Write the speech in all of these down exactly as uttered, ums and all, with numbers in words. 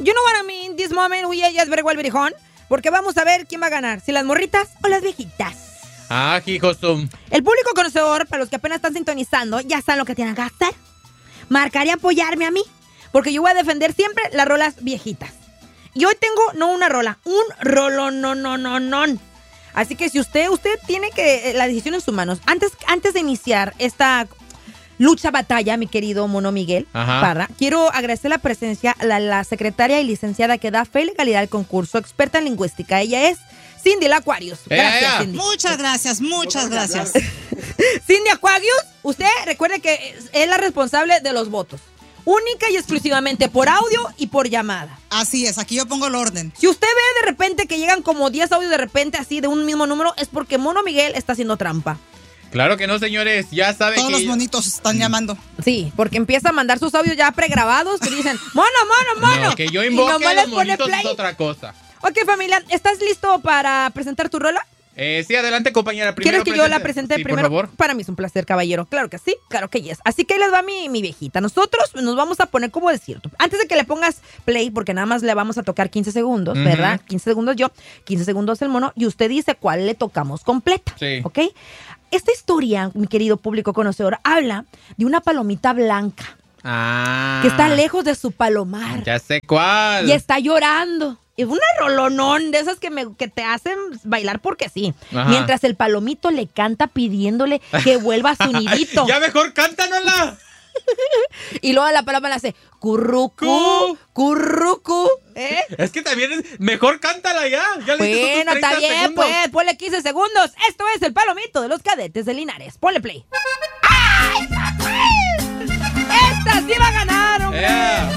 you know what I mean? This moment we just very well very hon, porque vamos a ver quién va a ganar, si las morritas o las viejitas. Ah, hijosum. El público conocedor, para los que apenas están sintonizando, ya saben lo que tienen que hacer. Marcar y apoyarme a mí, porque yo voy a defender siempre las rolas viejitas. Y hoy tengo, no una rola, un rolo, no, no, no, no. Así que si usted, usted tiene que, la decisión en sus manos. Antes, antes de iniciar esta lucha, batalla, mi querido Mono Miguel Ajá. Parra, quiero agradecer la presencia a la, la secretaria y licenciada que da fe y legalidad al concurso, experta en lingüística. Ella es Cindy la Aquarius. Gracias, yeah. Cindy. Muchas gracias, muchas gracias. Cindy Aquarius, usted recuerde que es la responsable de los votos. Única y exclusivamente por audio y por llamada. Así es, aquí yo pongo el orden. Si usted ve de repente que llegan como diez audios de repente así de un mismo número, es porque Mono Miguel está haciendo trampa. Claro que no, señores, ya saben Todos que... los monitos están llamando. Sí, porque empieza a mandar sus audios ya pregrabados que dicen, mono, mono, mono. No, que yo Y invoque nomás a les los pone monitos play. es otra cosa. Ok, familia, ¿estás listo para presentar tu rola? Eh, sí, adelante, compañera. Primero ¿Quieres que yo la presente sí, primero? por favor. Para mí es un placer, caballero. Claro que sí, claro que yes. Así que ahí les va mi, mi viejita. Nosotros nos vamos a poner, ¿cómo decirlo? Antes de que le pongas play, porque nada más le vamos a tocar quince segundos, Uh-huh. ¿verdad? quince segundos yo, quince segundos el mono, y usted dice cuál le tocamos completa. Sí. ¿Ok? Esta historia, mi querido público conocedor, habla de una palomita blanca Ah. que está lejos de su palomar Ya sé cuál. y está llorando. Es una rolonón de esas que, me, que te hacen bailar porque sí. Ajá. Mientras el palomito le canta pidiéndole que vuelva a su nidito. Ya mejor cántanosla. Y luego la paloma le hace currucú, currucú. ¿Eh? Es que también es mejor cántala ya. Ya le hice tus Bueno, está treinta bien, segundos. pues. Ponle quince segundos. Esto es el palomito de los cadetes de Linares. Ponle play. ¡Ay, papel! ¡Esta sí va a ganar, hombre! Yeah.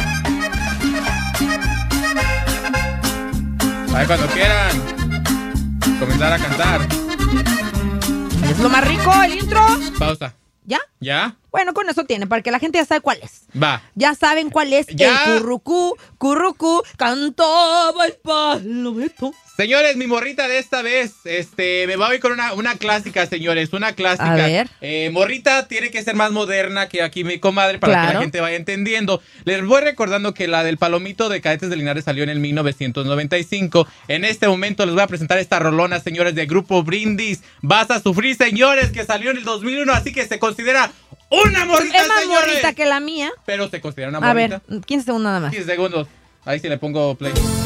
Ahí cuando quieran comenzar a cantar. Es lo más rico, el intro. Pausa. ¿Ya? ¿Ya? Bueno, con eso tiene, para que la gente ya sabe cuál es. Va. Ya saben cuál es Ya. el currucú, currucú, cantaba el palomito. Señores, mi morrita de esta vez, este, me voy con una, una clásica, señores, una clásica. A ver. Eh, morrita tiene que ser más moderna que aquí mi comadre para Claro. que la gente vaya entendiendo. Les voy recordando que la del palomito de Cadetes de Linares salió en el mil novecientos noventa y cinco. En este momento les voy a presentar esta rolona, señores, de Grupo Brindis. Vas a sufrir, señores, que salió en el dos mil uno, así que se considera una morrita, Es más señores. morrita que la mía. Pero se considera una A morrita. ver, quince segundos nada más. quince segundos. Ahí sí le pongo play.